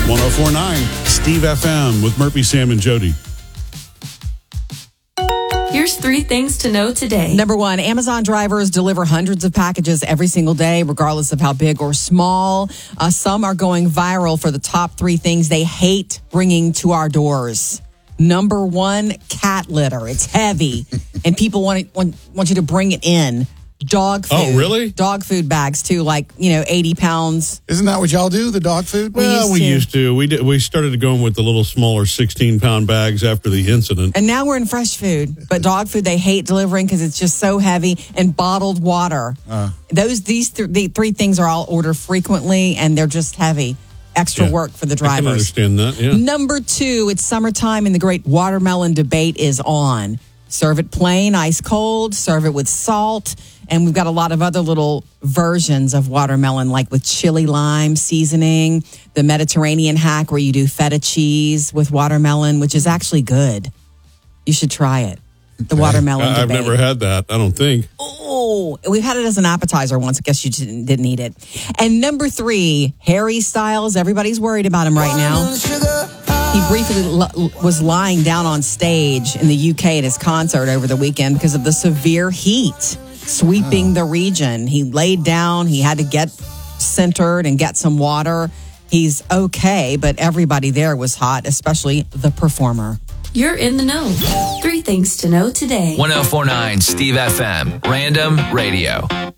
1049 Steve FM with Murphy, Sam, and Jody. Here's 3 things to know today. Number 1, Amazon drivers deliver hundreds of packages every single day, regardless of how big or small. Some are going viral for the top 3 things they hate bringing to our doors. Number 1, cat litter. It's heavy, and people want you to bring it in. Dog food. Oh, really? Dog food bags, too, like, 80 pounds. Isn't that what y'all do, the dog food? Well, we used to. We started going with the little smaller 16-pound bags after the incident. And now we're in fresh food. But dog food, they hate delivering because it's just so heavy. And bottled water. These 3 things are all ordered frequently, and they're just heavy. Extra work for the drivers. I can understand that, yeah. Number 2, it's summertime, and the great watermelon debate is on. Serve it plain, ice cold. Serve it with salt. And we've got a lot of other little versions of watermelon, like with chili lime seasoning, the Mediterranean hack where you do feta cheese with watermelon, which is actually good. You should try it. The watermelon I've debate. never had that, I don't think. Oh, we've had it as an appetizer once. I guess you didn't eat it. And number 3, Harry Styles. Everybody's worried about him right now. He briefly was lying down on stage in the UK at his concert over the weekend because of the severe heat sweeping the region. He laid down. He had to get centered and get some water. He's okay, but everybody there was hot, especially the performer. You're in the know. 3 things to know today. 1049 Steve FM. Random Radio.